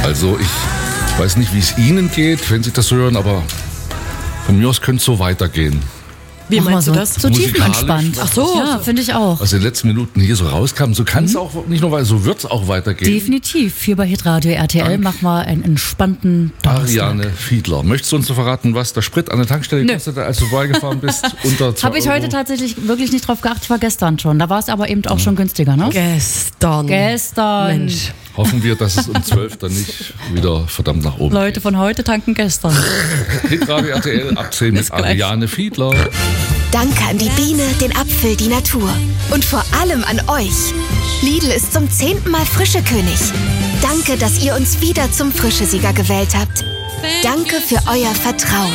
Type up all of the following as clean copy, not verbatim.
Also ich weiß nicht, wie es Ihnen geht, wenn Sie das hören, aber von mir aus könnte es so weitergehen. Wie meinst du das? So tiefenentspannt. Ach so. Ja, finde ich auch. Was in den letzten Minuten hier so rauskam, so kann es auch nicht nur, weil so wird es auch weitergehen. Definitiv. Hier bei Hitradio RTL machen wir einen entspannten Donnerstag. Ariane Fiedler, möchtest du uns noch verraten, was der Sprit an der Tankstelle kostet, als du vorbeigefahren bist? Unter 2 Habe ich heute tatsächlich wirklich nicht drauf geachtet. Ich war gestern schon. Da war es aber eben auch schon günstiger, ne? Gestern. Mensch. Hoffen wir, dass es um 12 dann nicht wieder verdammt nach oben Leute von heute tanken gestern. Hitradio RTL ab 10 mit Ariane Fiedler. Danke an die Biene, den Apfel, die Natur. Und vor allem an euch. Lidl ist zum 10. Mal Frischekönig. Danke, dass ihr uns wieder zum Frischesieger gewählt habt. Danke für euer Vertrauen.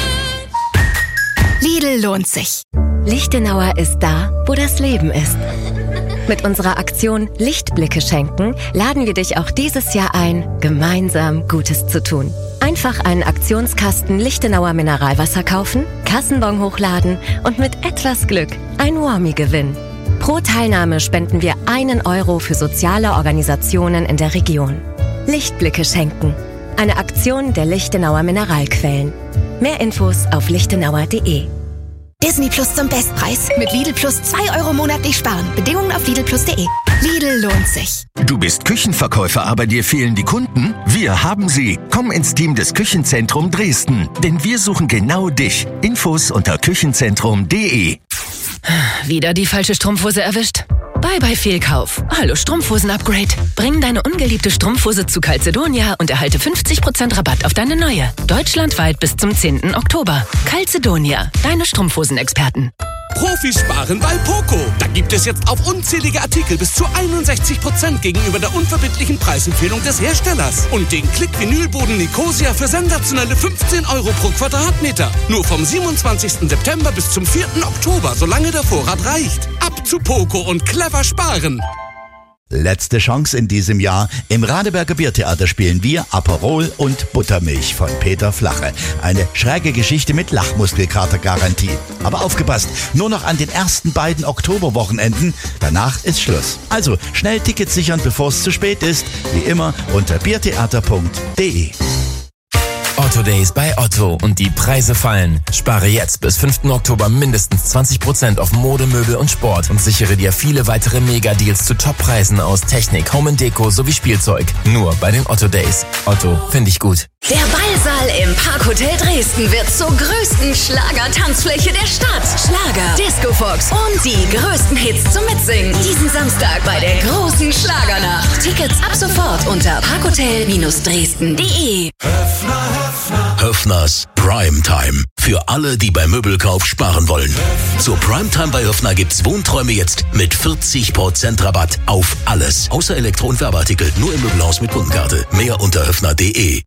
Lidl lohnt sich. Lichtenauer ist da, wo das Leben ist. Mit unserer Aktion Lichtblicke schenken laden wir dich auch dieses Jahr ein, gemeinsam Gutes zu tun. Einfach einen Aktionskasten Lichtenauer Mineralwasser kaufen, Kassenbon hochladen und mit etwas Glück ein Warmie gewinnen. Pro Teilnahme spenden wir 1 Euro für soziale Organisationen in der Region. Lichtblicke schenken. Eine Aktion der Lichtenauer Mineralquellen. Mehr Infos auf lichtenauer.de. Disney Plus zum Bestpreis. Mit Lidl Plus 2 Euro monatlich sparen. Bedingungen auf lidlplus.de. Lidl lohnt sich. Du bist Küchenverkäufer, aber dir fehlen die Kunden? Wir haben sie. Komm ins Team des Küchenzentrum Dresden. Denn wir suchen genau dich. Infos unter küchenzentrum.de. Wieder die falsche Strumpfhose erwischt? Bye Fehlkauf. Hallo Strumpfhosen-Upgrade. Bring deine ungeliebte Strumpfhose zu Calzedonia und erhalte 50% Rabatt auf deine neue. Deutschlandweit bis zum 10. Oktober. Calzedonia, deine Strumpfhosen-Experten. Profis sparen bei Poco. Da gibt es jetzt auf unzählige Artikel bis zu 61% gegenüber der unverbindlichen Preisempfehlung des Herstellers. Und den Klick-Vinylboden Nicosia für sensationelle 15 Euro pro Quadratmeter. Nur vom 27. September bis zum 4. Oktober, solange der Vorrat reicht. Ab zu Poco und clever sparen. Letzte Chance in diesem Jahr. Im Radeberger Biertheater spielen wir Aperol und Buttermilch von Peter Flache. Eine schräge Geschichte mit Lachmuskelkater-Garantie. Aber aufgepasst, nur noch an den ersten beiden Oktoberwochenenden. Danach ist Schluss. Also schnell Tickets sichern, bevor es zu spät ist. Wie immer unter biertheater.de. Otto Days bei Otto und die Preise fallen. Spare jetzt bis 5. Oktober mindestens 20% auf Mode, Möbel und Sport und sichere dir viele weitere Mega-Deals zu Top-Preisen aus Technik, Home & Deko sowie Spielzeug. Nur bei den Otto Days. Otto, finde ich gut. Der Ballsaal im Parkhotel Dresden wird zur größten Schlager-Tanzfläche der Stadt. Schlager, Disco-Fox und die größten Hits zum Mitsingen. Diesen Samstag bei der großen Schlagernacht. Tickets ab sofort unter parkhotel-dresden.de. Höffners Primetime. Für alle, die beim Möbelkauf sparen wollen. Zur Primetime bei Höffner gibt's Wohnträume jetzt mit 40% Rabatt auf alles. Außer Elektro- und Werbeartikel. Nur im Möbelhaus mit Kundenkarte. Mehr unter höffner.de.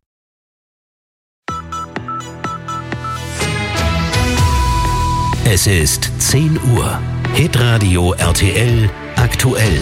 Es ist 10 Uhr. Hitradio RTL aktuell.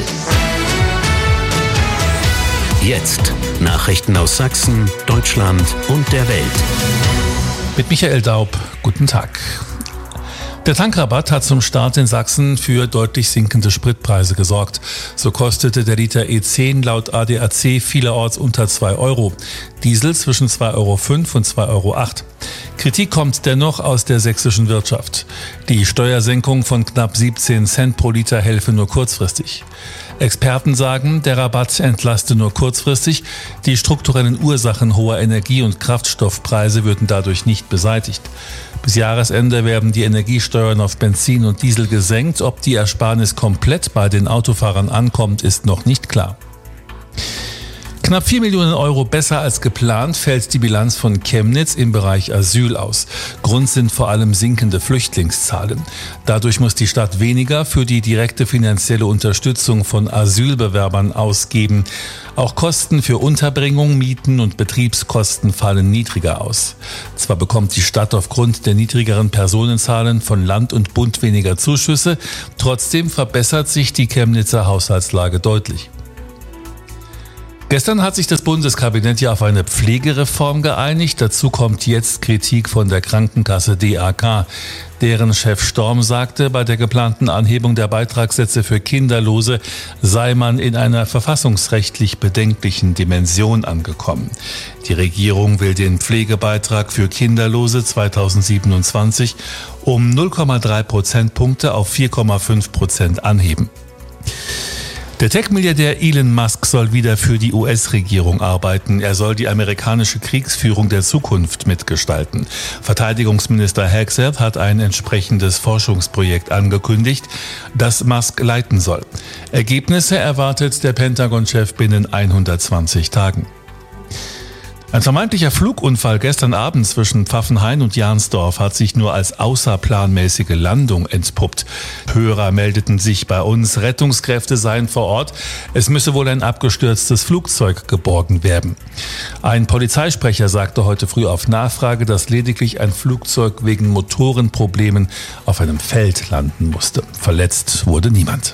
Jetzt Nachrichten aus Sachsen, Deutschland und der Welt. Mit Michael Daub, guten Tag. Der Tankrabatt hat zum Start in Sachsen für deutlich sinkende Spritpreise gesorgt. So kostete der Liter E10 laut ADAC vielerorts unter 2 Euro. Diesel zwischen 2,05 Euro und 2,08 Euro. Kritik kommt dennoch aus der sächsischen Wirtschaft. Die Steuersenkung von knapp 17 Cent pro Liter helfe nur kurzfristig. Experten sagen, der Rabatt entlaste nur kurzfristig. Die strukturellen Ursachen hoher Energie- und Kraftstoffpreise würden dadurch nicht beseitigt. Bis Jahresende werden die Energiesteuern auf Benzin und Diesel gesenkt. Ob die Ersparnis komplett bei den Autofahrern ankommt, ist noch nicht klar. Knapp 4 Millionen Euro besser als geplant fällt die Bilanz von Chemnitz im Bereich Asyl aus. Grund sind vor allem sinkende Flüchtlingszahlen. Dadurch muss die Stadt weniger für die direkte finanzielle Unterstützung von Asylbewerbern ausgeben. Auch Kosten für Unterbringung, Mieten und Betriebskosten fallen niedriger aus. Zwar bekommt die Stadt aufgrund der niedrigeren Personenzahlen von Land und Bund weniger Zuschüsse, trotzdem verbessert sich die Chemnitzer Haushaltslage deutlich. Gestern hat sich das Bundeskabinett ja auf eine Pflegereform geeinigt. Dazu kommt jetzt Kritik von der Krankenkasse DAK. Deren Chef Storm sagte, bei der geplanten Anhebung der Beitragssätze für Kinderlose sei man in einer verfassungsrechtlich bedenklichen Dimension angekommen. Die Regierung will den Pflegebeitrag für Kinderlose 2027 um 0,3 Prozentpunkte auf 4,5% anheben. Der Tech-Milliardär Elon Musk soll wieder für die US-Regierung arbeiten. Er soll die amerikanische Kriegsführung der Zukunft mitgestalten. Verteidigungsminister Hegseth hat ein entsprechendes Forschungsprojekt angekündigt, das Musk leiten soll. Ergebnisse erwartet der Pentagon-Chef binnen 120 Tagen. Ein vermeintlicher Flugunfall gestern Abend zwischen Pfaffenhain und Jansdorf hat sich nur als außerplanmäßige Landung entpuppt. Hörer meldeten sich bei uns, Rettungskräfte seien vor Ort. Es müsse wohl ein abgestürztes Flugzeug geborgen werden. Ein Polizeisprecher sagte heute früh auf Nachfrage, dass lediglich ein Flugzeug wegen Motorenproblemen auf einem Feld landen musste. Verletzt wurde niemand.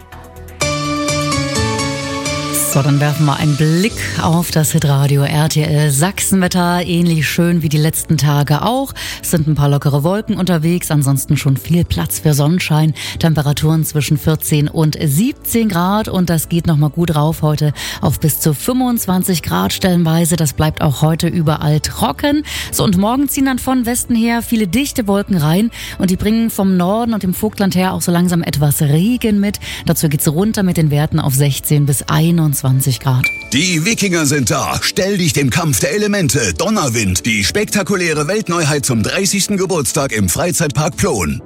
So, dann werfen wir einen Blick auf das Hitradio RTL Sachsenwetter. Ähnlich schön wie die letzten Tage auch. Es sind ein paar lockere Wolken unterwegs, ansonsten schon viel Platz für Sonnenschein. Temperaturen zwischen 14 und 17 Grad und das geht nochmal gut rauf heute auf bis zu 25 Grad stellenweise. Das bleibt auch heute überall trocken. So, und morgen ziehen dann von Westen her viele dichte Wolken rein und die bringen vom Norden und dem Vogtland her auch so langsam etwas Regen mit. Dazu geht's runter mit den Werten auf 16 bis 21 Grad. Die Wikinger sind da. Stell dich dem Kampf der Elemente. Donnerwind. Die spektakuläre Weltneuheit zum 30. Geburtstag im Freizeitpark Plon.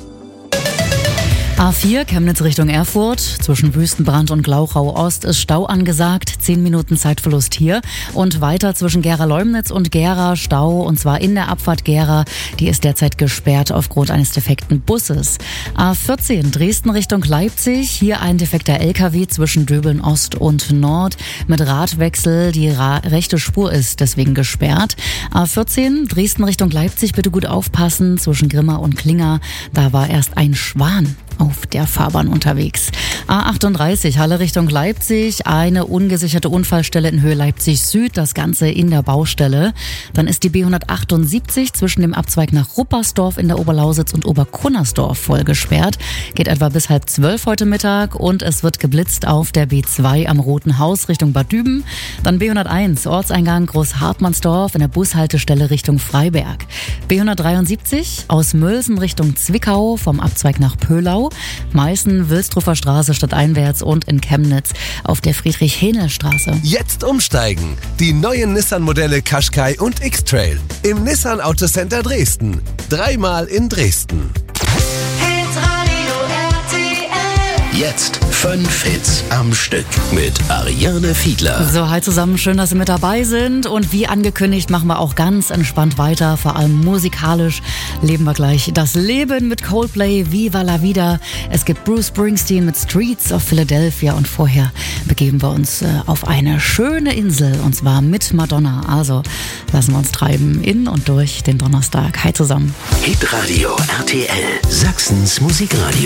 A4 Chemnitz Richtung Erfurt. Zwischen Wüstenbrand und Glauchau Ost ist Stau angesagt. 10 Minuten Zeitverlust hier. Und weiter zwischen Gera-Leumnitz und Gera Stau. Und zwar in der Abfahrt Gera. Die ist derzeit gesperrt aufgrund eines defekten Busses. A14 Dresden Richtung Leipzig. Hier ein defekter LKW zwischen Döbeln Ost und Nord. Mit Radwechsel. Die rechte Spur ist deswegen gesperrt. A14 Dresden Richtung Leipzig. Bitte gut aufpassen. Zwischen Grimma und Klinger. Da war erst ein Schwan auf der Fahrbahn unterwegs. A38 Halle Richtung Leipzig, eine ungesicherte Unfallstelle in Höhe Leipzig Süd, das Ganze in der Baustelle. Dann ist die B178 zwischen dem Abzweig nach Ruppersdorf in der Oberlausitz und Oberkunnersdorf voll gesperrt. Geht etwa bis 11:30 heute Mittag und es wird geblitzt auf der B2 am Roten Haus Richtung Bad Düben. Dann B101 Ortseingang Großhartmannsdorf in der Bushaltestelle Richtung Freiberg. B173 aus Mölsen Richtung Zwickau vom Abzweig nach Pölau. Meißen, Wilsdruffer Straße stadteinwärts und in Chemnitz auf der Friedrich-Hähnel-Straße. Jetzt umsteigen. Die neuen Nissan-Modelle Qashqai und X-Trail im Nissan Autocenter Dresden. 3-mal in Dresden. Jetzt 5 Hits am Stück mit Ariane Fiedler. So, hi zusammen, schön, dass Sie mit dabei sind. Und wie angekündigt, machen wir auch ganz entspannt weiter. Vor allem musikalisch leben wir gleich das Leben mit Coldplay, Viva la Vida. Es gibt Bruce Springsteen mit Streets of Philadelphia. Und vorher begeben wir uns auf eine schöne Insel. Und zwar mit Madonna. Also lassen wir uns treiben in und durch den Donnerstag. Hi zusammen. Hitradio RTL, Sachsens Musikradio.